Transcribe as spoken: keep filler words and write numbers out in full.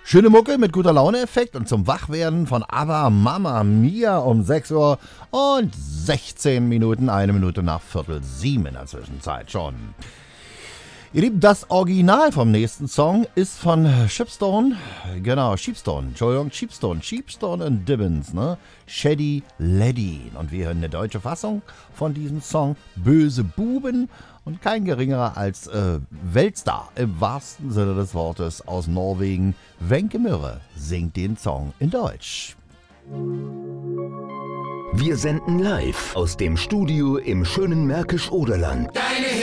Schöne Mucke mit guter Laune-Effekt und zum Wachwerden von ABBA Mamma Mia um sechs Uhr und sechzehn Minuten, eine Minute nach Viertel sieben in der Zwischenzeit schon. Ihr Lieben, das Original vom nächsten Song ist von Sheepstone, genau, Sheepstone, Entschuldigung, Sheepstone, Sheepstone and Dibbons, ne? Shady Lady. Und wir hören eine deutsche Fassung von diesem Song, Böse Buben. Und kein geringerer als äh, Weltstar im wahrsten Sinne des Wortes aus Norwegen, Wenche Myrre, singt den Song in Deutsch. Wir senden live aus dem Studio im schönen Märkisch-Oderland.